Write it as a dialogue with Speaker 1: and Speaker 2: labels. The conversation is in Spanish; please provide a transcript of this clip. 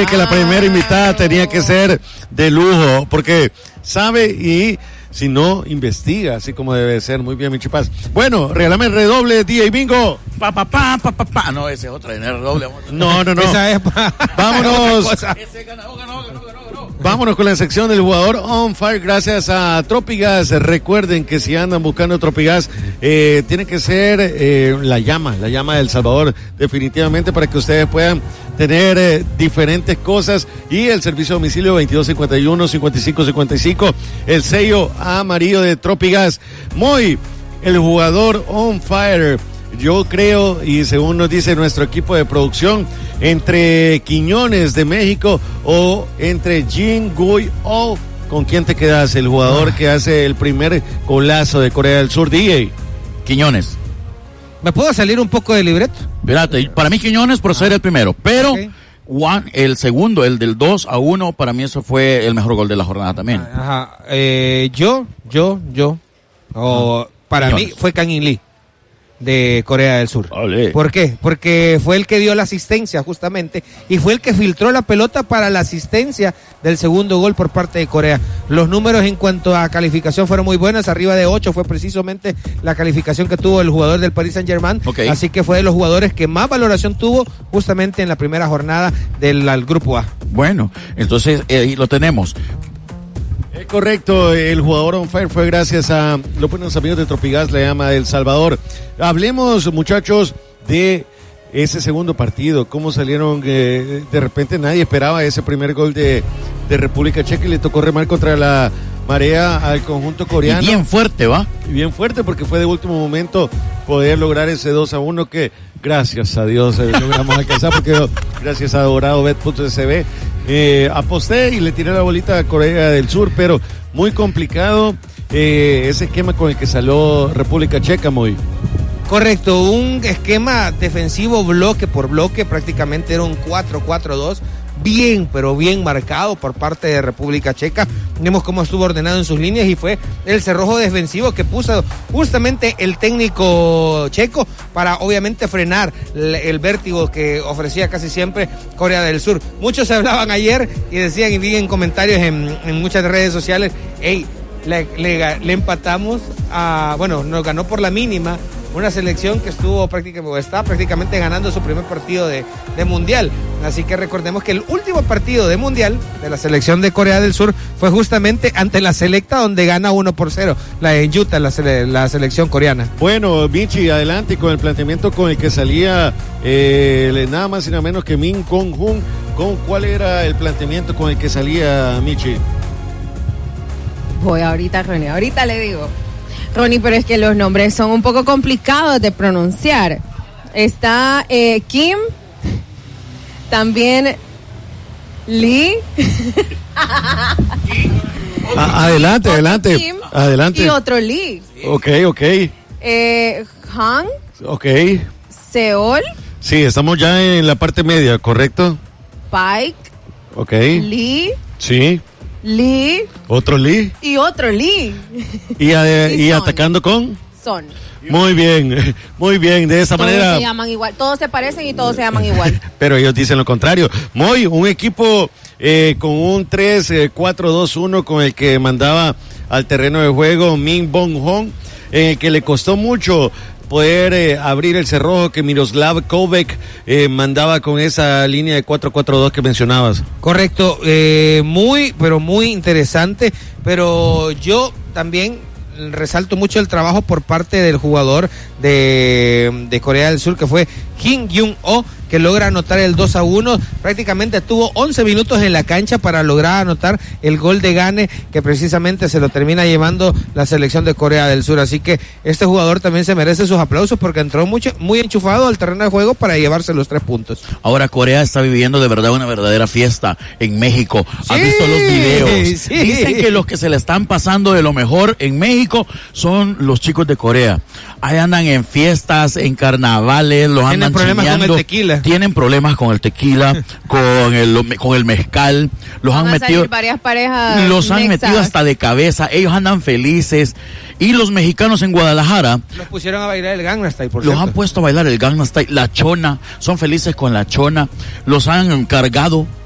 Speaker 1: dije que la primera invitada tenía que ser de lujo, porque sabe y si no, investiga, así como debe ser. Muy bien, Michi Paz. Bueno, regálame el redoble, DJ Bingo.
Speaker 2: No, ese es otra, el redoble.
Speaker 1: No.
Speaker 3: Esa es
Speaker 1: Vámonos. Vámonos con la sección del jugador on fire, gracias a Tropigas. Recuerden que si andan buscando Tropigas, tiene que ser la llama del Salvador, definitivamente, para que ustedes puedan tener diferentes cosas. Y el servicio a domicilio 2251-5555, el sello amarillo de Tropigas. Moy, el jugador on fire. Yo creo, y según nos dice nuestro equipo de producción, entre Quiñones de México o entre Jin Gui Oh. ¿Con quién te quedas? El jugador que hace el primer golazo de Corea del Sur, DJ.
Speaker 2: Quiñones.
Speaker 3: ¿Me puedo salir un poco del libreto?
Speaker 2: Espérate, para mí Quiñones por ser el primero, pero okay. El segundo, el del 2-1, para mí eso fue el mejor gol de la jornada también.
Speaker 3: Ajá. Para Quiñones. Mí fue Kang In Lee de Corea del Sur.
Speaker 2: Olé.
Speaker 3: ¿Por qué? Porque fue el que dio la asistencia justamente y fue el que filtró la pelota para la asistencia del segundo gol por parte de Corea. Los números en cuanto a calificación fueron muy buenas, arriba de 8 fue precisamente la calificación que tuvo el jugador del Paris Saint-Germain, okay. Así que fue de los jugadores que más valoración tuvo justamente en la primera jornada del Grupo A.
Speaker 2: Bueno, entonces ahí lo tenemos.
Speaker 1: Es correcto, el jugador on fire fue gracias a los buenos amigos de Tropigas, la llama del Salvador. Hablemos, muchachos, de ese segundo partido, cómo salieron, de repente nadie esperaba ese primer gol de República Checa y le tocó remar contra la marea al conjunto coreano.
Speaker 2: Y bien fuerte, ¿va?
Speaker 1: Bien fuerte, porque fue de último momento poder lograr ese 2-1 que gracias a Dios logramos alcanzar, porque gracias a doradobet.sb aposté y le tiré la bolita a Corea del Sur, pero muy complicado ese esquema con el que salió República Checa, muy.
Speaker 3: Correcto, un esquema defensivo bloque por bloque, prácticamente era un 4-4-2, bien, pero bien marcado por parte de República Checa. Vemos cómo estuvo ordenado en sus líneas y fue el cerrojo defensivo que puso justamente el técnico checo para obviamente frenar el vértigo que ofrecía casi siempre Corea del Sur. Muchos hablaban ayer y decían y vi en comentarios en muchas redes sociales, hey, le empatamos nos ganó por la mínima una selección que está prácticamente ganando su primer partido de Mundial. Así que recordemos que el último partido de Mundial de la selección de Corea del Sur fue justamente ante la Selecta, donde gana 1-0, la de Utah, la selección coreana.
Speaker 1: Bueno, Michi, adelante con el planteamiento con el que salía nada más y nada menos que Min Kong-hun. ¿Cuál era el planteamiento con el que salía Michi?
Speaker 4: Voy ahorita, Ronnie, ahorita le digo. Ronnie, pero es que los nombres son un poco complicados de pronunciar. Está Kim, también Lee.
Speaker 1: Adelante.
Speaker 4: Kim,
Speaker 1: adelante.
Speaker 4: Y otro Lee.
Speaker 1: Ok.
Speaker 4: Han.
Speaker 1: Ok.
Speaker 4: Seol.
Speaker 1: Sí, estamos ya en la parte media, ¿correcto?
Speaker 4: Pike.
Speaker 1: Ok.
Speaker 4: Lee.
Speaker 1: Sí.
Speaker 4: Lee.
Speaker 1: Otro Lee.
Speaker 4: Y otro Lee.
Speaker 1: Y atacando con
Speaker 4: Son.
Speaker 1: Muy bien, de esa
Speaker 4: todos
Speaker 1: manera.
Speaker 4: Todos se llaman igual, todos se parecen y todos se llaman igual.
Speaker 1: Pero ellos dicen lo contrario. Un equipo con un 3-4-2-1 con el que mandaba al terreno de juego Min Bong-hong, que le costó mucho poder abrir el cerrojo que Miroslav Kovac mandaba con esa línea de 4-4-2 que mencionabas.
Speaker 3: Correcto, muy interesante, pero yo también resalto mucho el trabajo por parte del jugador de Corea del Sur, que fue Kim Jung-oh, que logra anotar el 2-1, prácticamente tuvo 11 minutos en la cancha para lograr anotar el gol de gane, que precisamente se lo termina llevando la selección de Corea del Sur. Así que este jugador también se merece sus aplausos porque entró muy enchufado al terreno de juego para llevarse los 3 puntos.
Speaker 2: Ahora Corea está viviendo de verdad una verdadera fiesta en México. ¿Has visto los videos?
Speaker 3: Sí.
Speaker 2: Dicen que los que se le están pasando de lo mejor en México son los chicos de Corea. Ahí andan en fiestas, en carnavales, los andan
Speaker 3: problemas
Speaker 2: chineando.
Speaker 3: con el tequila.
Speaker 2: Tienen problemas con el tequila, con el mezcal. Los han metido
Speaker 4: varias parejas.
Speaker 2: Los han metido hasta de cabeza. Ellos andan felices. Y los mexicanos en Guadalajara
Speaker 3: los pusieron a bailar el Gangnam Style, por
Speaker 2: los
Speaker 3: cierto.
Speaker 2: han puesto a bailar el Gangnam Style, la chona, son felices con la chona, los han cargado